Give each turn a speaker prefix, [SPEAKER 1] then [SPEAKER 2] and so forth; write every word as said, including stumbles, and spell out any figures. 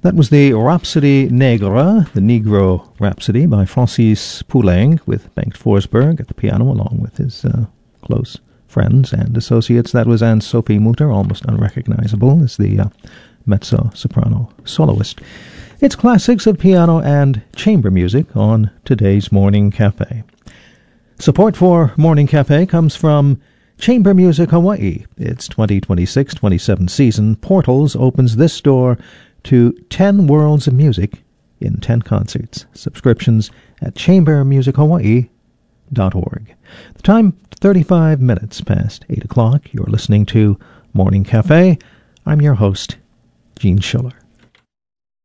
[SPEAKER 1] That was the Rhapsody Negra, the Negro Rhapsody by Francis Poulenc, with Bengt Forsberg at the piano along with his uh, close friends and associates. That was Anne-Sophie Mutter, almost unrecognizable as the uh, mezzo-soprano soloist. It's classics of piano and chamber music on today's Morning Cafe. Support for Morning Cafe comes from Chamber Music Hawaii. Its twenty twenty-six twenty-seven season, Portals, opens this door to ten worlds of music in ten concerts. Subscriptions at chamber music hawaii dot org. The time, thirty-five minutes past eight o'clock. You're listening to Morning Cafe. I'm your host, Gene Schiller.